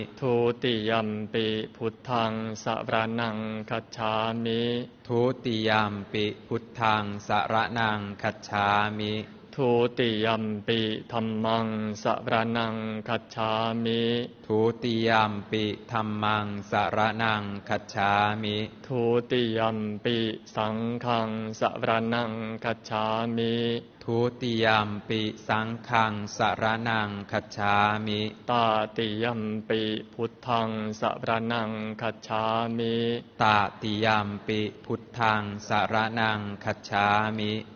ทุติยัมปิพุทธังสรณังคัจฉามิทุติยัมปิพุทธังสรณังคัจฉามิทุติยัมปิธัมมังสรณังคัจฉามิทุติยัมปิธัมมังสรณังคัจฉามิทุติยัมปิสังฆังสรณังคัจฉามิทุติยัมปิสังฆังสรณังคัจฉามิตาติยัมปิพุทธังสรณังคัจฉามิตติยัมปิพุทธังสรณังคัจฉามิ